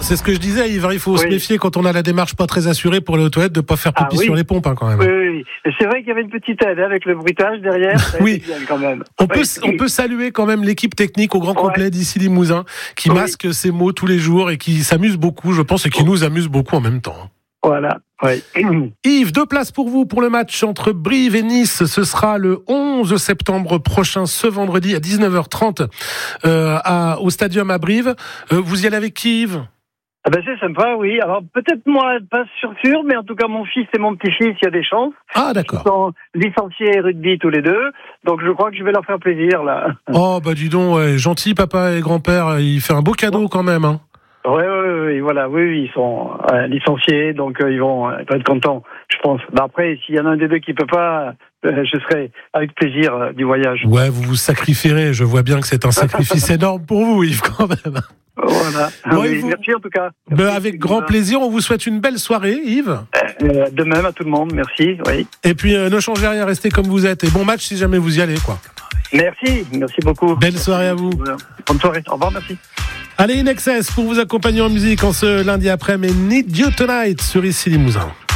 c'est ce que je disais, Yves. Il faut se méfier quand on a la démarche pas très assurée pour aller aux toilettes, de pas faire pipi sur les pompes, quand même. Oui. Et c'est vrai qu'il y avait une petite aide avec le bruitage derrière. Oui. Bien, quand même. On peut saluer quand même l'équipe technique au grand complet d'ici Limousin, qui masque ces mots tous les jours et qui s'amuse beaucoup, je pense, et qui nous amuse beaucoup en même temps. Voilà. Oui. Yves, 2 places pour vous pour le match entre Brive et Nice. Ce sera le 11 septembre prochain, ce vendredi à 19h30 au Stadium à Brive. Vous y allez avec qui, Yves ? Ah ben c'est sympa, oui. Alors peut-être moi pas sûr, mais en tout cas mon fils et mon petit-fils, il y a des chances. Ah d'accord. Ils sont licenciés rugby tous les deux, donc je crois que je vais leur faire plaisir là. Oh bah dis donc, gentil papa et grand-père, il fait un beau cadeau quand même. Hein. Oui, voilà, ils sont licenciés, donc ils vont être contents, je pense. Mais après, s'il y en a un des deux qui peut pas, je serai avec plaisir du voyage. Ouais, vous vous sacrifierez. Je vois bien que c'est un sacrifice énorme pour vous, Yves, quand même. Voilà. Bon, merci en tout cas. Avec grand plaisir. On vous souhaite une belle soirée, Yves. De même à tout le monde. Merci. Oui. Et puis ne changez rien, restez comme vous êtes. Et bon match si jamais vous y allez, quoi. Merci beaucoup. Belle soirée à vous. Bonne soirée. Au revoir, merci. Allez, In Excess pour vous accompagner en musique en ce lundi après, mais Need You Tonight sur ici Limousin.